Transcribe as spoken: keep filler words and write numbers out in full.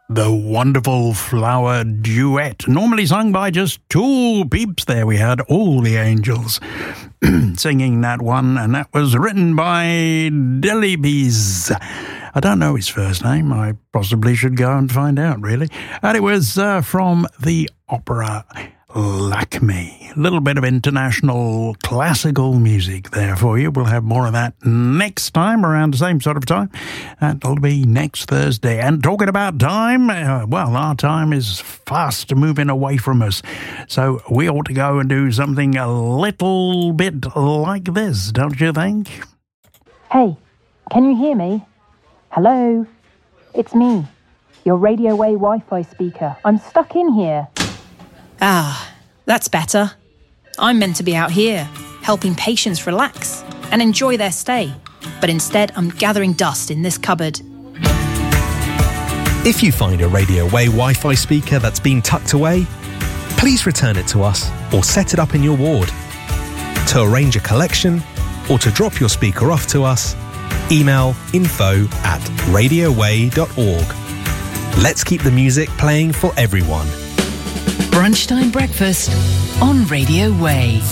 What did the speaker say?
The Wonderful Flower Duet, normally sung by just two peeps there. We had All the Angels singing that one, and that was written by Delibes. I don't know his first name. I possibly should go and find out, really. And it was uh, from the opera Lakme. A little bit of international classical music there for you. We'll have more of that next time around the same sort of time. That'll be next Thursday. And talking about time, uh, well, our time is fast moving away from us. So we ought to go and do something a little bit like this, don't you think? Hey, can you hear me? Hello? It's me, your Radio Way Wi-Fi speaker. I'm stuck in here. Ah, that's better. I'm meant to be out here, helping patients relax and enjoy their stay. But instead, I'm gathering dust in this cupboard. If you find a Radio Way Wi-Fi speaker that's been tucked away, please return it to us or set it up in your ward. To arrange a collection or to drop your speaker off to us, email info at radioway dot org. Let's keep the music playing for everyone. Brunchtime breakfast on Radio Way.